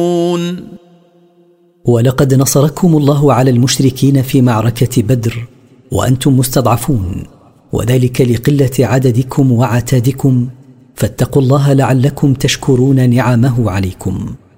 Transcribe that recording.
ولقد نصركم الله على المشركين في معركة بدر وأنتم مستضعفون، وذلك لقلة عددكم وعتادكم، فاتقوا الله لعلكم تشكرون نعمه عليكم.